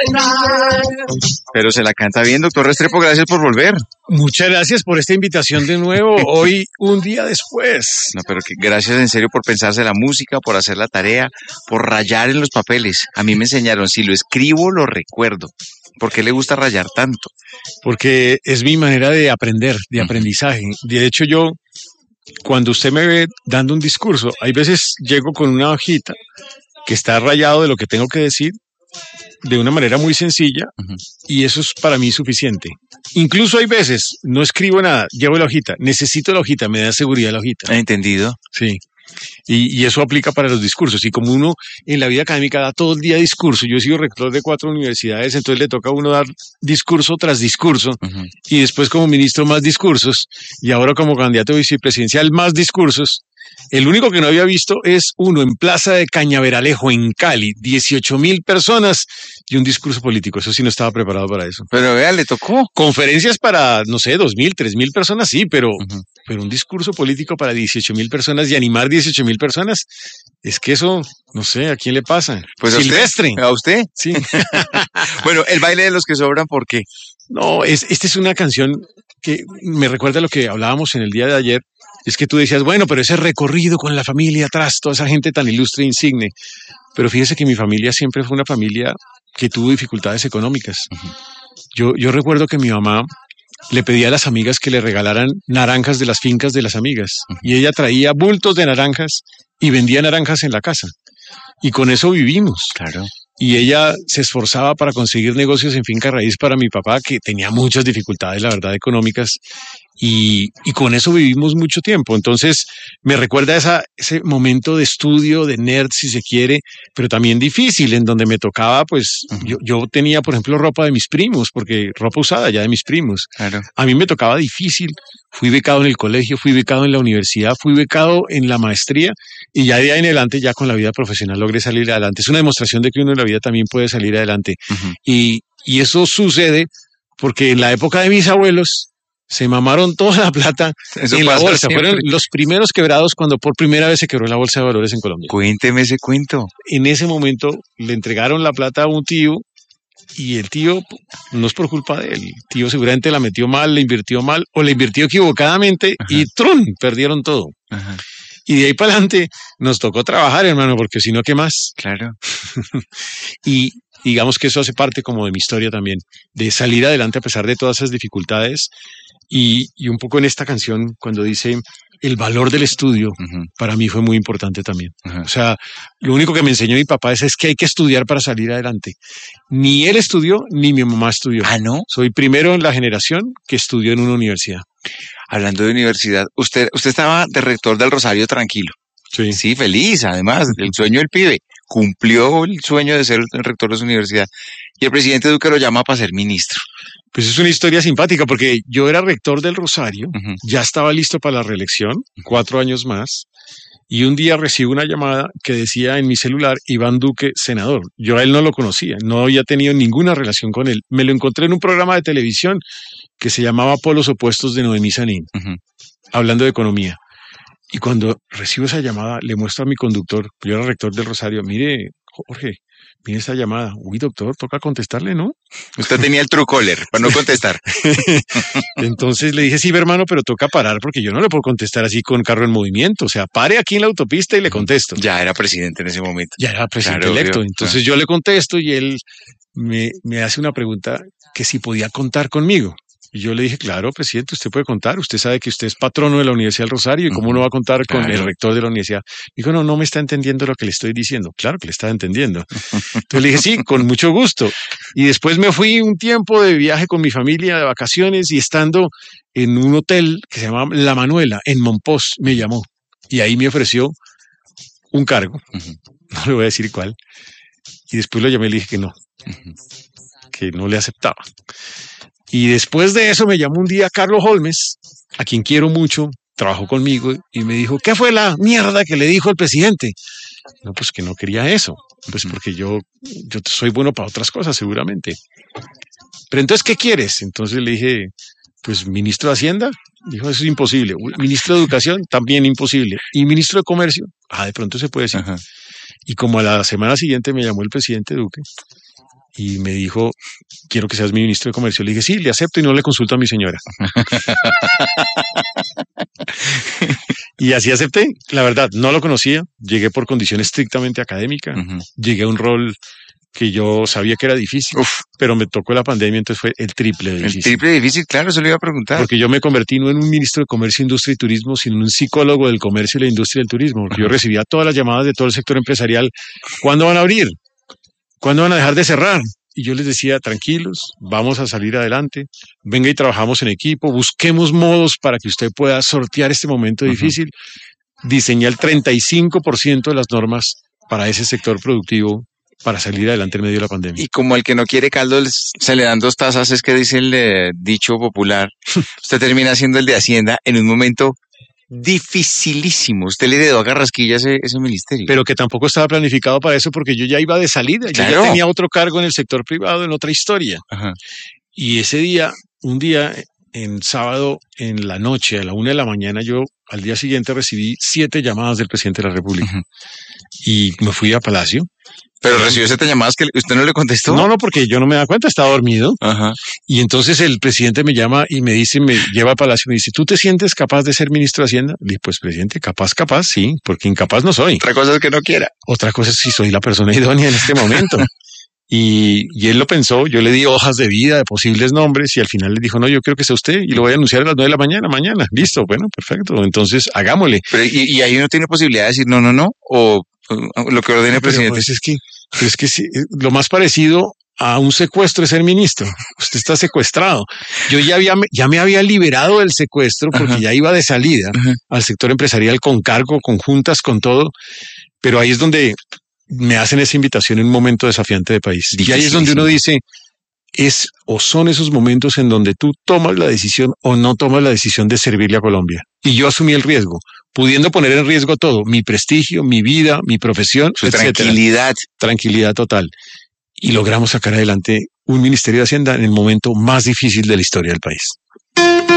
Pero se la canta bien, doctor Restrepo, gracias por volver. Muchas gracias por esta invitación de nuevo, hoy un día después. No, pero que gracias en serio por pensarse la música, por hacer la tarea, por rayar en los papeles. A mí me enseñaron, si lo escribo, lo recuerdo. ¿Por qué le gusta rayar tanto? Porque es mi manera de aprender, de aprendizaje. De hecho, yo, cuando usted me ve dando un discurso, hay veces llego con una hojita que está rayado de lo que tengo que decir, de una manera muy sencilla, y eso es para mí suficiente. Incluso hay veces, no escribo nada, llevo la hojita, necesito la hojita, me da seguridad la hojita. ¿Entendido? Sí. Y eso aplica para los discursos. Y como uno en la vida académica da todo el día discurso, yo he sido rector de 4 universidades, entonces le toca a uno dar discurso tras discurso, y después como ministro más discursos, y ahora como candidato vicepresidencial más discursos. El único que no había visto es uno en Plaza de Cañaveralejo, en Cali, 18,000 personas y un discurso político. Eso sí no estaba preparado para eso. Pero vea, le tocó. Conferencias para, no sé, 2,000, 3,000 personas, sí, pero un discurso político para 18,000 personas y animar 18,000 personas, es que eso, no sé, ¿a quién le pasa? Pues Silvestre. ¿A usted? Sí. Bueno, el baile de los que sobran, ¿por qué? No, esta es una canción que me recuerda a lo que hablábamos en el día de ayer. Es que tú decías, bueno, pero ese recorrido con la familia atrás, toda esa gente tan ilustre e insigne. Pero fíjese que mi familia siempre fue una familia que tuvo dificultades económicas. Yo recuerdo que mi mamá le pedía a las amigas que le regalaran naranjas de las fincas de las amigas. Y ella traía bultos de naranjas y vendía naranjas en la casa. Y con eso vivimos. Claro. Y ella se esforzaba para conseguir negocios en finca raíz para mi papá, que tenía muchas dificultades, la verdad, económicas. Y con eso vivimos mucho tiempo. Entonces, me recuerda ese momento de estudio, de nerd, si se quiere, pero también difícil, en donde me tocaba, pues, yo tenía, por ejemplo, ropa de mis primos, porque ropa usada ya de mis primos. Claro. A mí me tocaba difícil. Fui becado en el colegio, fui becado en la universidad, fui becado en la maestría, y ya de ahí en adelante, ya con la vida profesional logré salir adelante. Es una demostración de que uno en la vida también puede salir adelante. Y eso sucede porque en la época de mis abuelos se mamaron toda la plata en la bolsa. Siempre. Fueron los primeros quebrados cuando por primera vez se quebró la bolsa de valores en Colombia. Cuénteme ese cuento. En ese momento le entregaron la plata a un tío, y el tío, no es por culpa de él, el tío seguramente la metió mal, le invirtió mal, o le invirtió equivocadamente, y ¡trun! Perdieron todo. Y de ahí para adelante nos tocó trabajar, hermano, porque si no, ¿qué más? Claro. Y digamos que eso hace parte como de mi historia también, de salir adelante a pesar de todas esas dificultades. Y un poco en esta canción, cuando dice el valor del estudio, para mí fue muy importante también. O sea, lo único que me enseñó mi papá es que hay que estudiar para salir adelante. Ni él estudió, ni mi mamá estudió. ¿Ah, no? Soy primero en la generación que estudió en una universidad. Hablando de universidad, usted estaba de rector del Rosario tranquilo. Sí. Sí, feliz, además, el sueño del pibe. Cumplió el sueño de ser el rector de su universidad. Y el presidente Duque lo llama para ser ministro. Pues es una historia simpática, porque yo era rector del Rosario, ya estaba listo para la reelección, 4 años más, y un día recibo una llamada que decía en mi celular, Iván Duque, senador. Yo a él no lo conocía, no había tenido ninguna relación con él. Me lo encontré en un programa de televisión que se llamaba Polos Opuestos de Noemí Sanín, hablando de economía. Y cuando recibo esa llamada, le muestro a mi conductor, yo era rector del Rosario, mire, Jorge, mire esta llamada. Uy, doctor, toca contestarle, ¿no? Usted tenía el truecaller para no contestar. Entonces le dije, sí, hermano, pero toca parar porque yo no le puedo contestar así con carro en movimiento. O sea, pare aquí en la autopista y le contesto. Ya era presidente en ese momento. Ya era presidente Claro, electo. obvio, Entonces yo le contesto y él me hace una pregunta que si podía contar conmigo. Y yo le dije, claro, presidente, usted puede contar. Usted sabe que usted es patrono de la Universidad del Rosario y cómo no va a contar con el rector de la universidad. Dijo, no me está entendiendo lo que le estoy diciendo. Claro que le estaba entendiendo. Entonces le dije, sí, con mucho gusto. Y después me fui un tiempo de viaje con mi familia, de vacaciones, y estando en un hotel que se llama La Manuela, en Monpós, me llamó. Y ahí me ofreció un cargo. No le voy a decir cuál. Y después lo llamé y le dije que no le aceptaba. Y después de eso me llamó un día Carlos Holmes, a quien quiero mucho, trabajó conmigo y me dijo, ¿qué fue la mierda que le dijo el presidente? No, pues que no quería eso, pues porque yo soy bueno para otras cosas seguramente. Pero entonces, ¿qué quieres? Entonces le dije, pues ministro de Hacienda. Dijo, eso es imposible. Ministro de Educación, también imposible. ¿Y ministro de Comercio? De pronto se puede decir. Y como a la semana siguiente me llamó el presidente Duque y me dijo, quiero que seas mi ministro de Comercio. Le dije, sí, le acepto y no le consulto a mi señora. Y así acepté. La verdad, no lo conocía. Llegué por condición estrictamente académica. Llegué a un rol que yo sabía que era difícil, pero me tocó la pandemia, entonces fue el triple de difícil. El triple de difícil, claro, eso le iba a preguntar. Porque yo me convertí no en un ministro de Comercio, Industria y Turismo, sino en un psicólogo del comercio y la industria del turismo, porque yo recibía todas las llamadas de todo el sector empresarial. ¿Cuándo van a abrir? ¿Cuándo van a dejar de cerrar? Y yo les decía, tranquilos, vamos a salir adelante, venga y trabajamos en equipo, busquemos modos para que usted pueda sortear este momento difícil. Diseñé el 35% de las normas para ese sector productivo para salir adelante en medio de la pandemia. Y como el que no quiere caldo se le dan 2 tazas, es que dice el dicho popular, usted termina siendo el de Hacienda en un momento dificilísimo. Usted le heredó a Carrasquilla ese ministerio. Pero que tampoco estaba planificado para eso porque yo ya iba de salida, claro. Yo ya tenía otro cargo en el sector privado, en otra historia. Y ese día, un día, en sábado, en la noche, a la 1 de la mañana, yo al día siguiente recibí 7 llamadas del presidente de la República. Y me fui a Palacio. ¿Pero recibió 7 llamadas que usted no le contestó? No, porque yo no me da cuenta, estaba dormido. Y entonces el presidente me llama y me dice, me lleva a Palacio y me dice, ¿tú te sientes capaz de ser ministro de Hacienda? Le dije, pues presidente, capaz, sí, porque incapaz no soy. Otra cosa es que no quiera. Otra cosa es si soy la persona idónea en este momento. Y él lo pensó, yo le di hojas de vida de posibles nombres y al final le dijo, no, yo quiero que sea usted y lo voy a anunciar a las 9 de la mañana, listo, bueno, perfecto, entonces hagámosle. Pero, ¿y ahí uno tiene posibilidad de decir no? ¿O lo que ordene el presidente? Pues es que sí, lo más parecido a un secuestro es ser ministro. Usted está secuestrado. Yo ya me había liberado del secuestro porque ya iba de salida al sector empresarial con cargo, con juntas, con todo, pero ahí es donde me hacen esa invitación en un momento desafiante de país. Y ahí es donde uno dice, son esos momentos en donde tú tomas la decisión o no tomas la decisión de servirle a Colombia. Y yo asumí el riesgo, pudiendo poner en riesgo todo, mi prestigio, mi vida, mi profesión, su tranquilidad. Tranquilidad total. Y logramos sacar adelante un Ministerio de Hacienda en el momento más difícil de la historia del país.